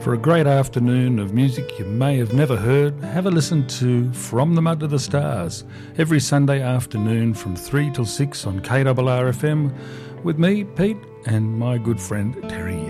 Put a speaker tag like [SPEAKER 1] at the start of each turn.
[SPEAKER 1] For a great afternoon of music you may have never heard, have a listen to From the Mud to the Stars every Sunday afternoon from 3 till 6 on KRR FM with me, Pete, and my good friend Terry.